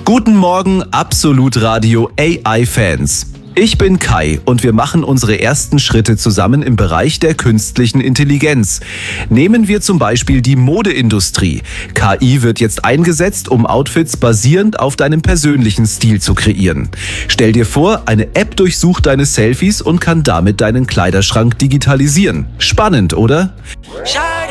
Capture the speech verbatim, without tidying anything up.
Guten Morgen, Absolut Radio A I-Fans. Ich bin Kai und wir machen unsere ersten Schritte zusammen im Bereich der künstlichen Intelligenz. Nehmen wir zum Beispiel die Modeindustrie. K I wird jetzt eingesetzt, um Outfits basierend auf deinem persönlichen Stil zu kreieren. Stell dir vor, eine App durchsucht deine Selfies und kann damit deinen Kleiderschrank digitalisieren. Spannend, oder?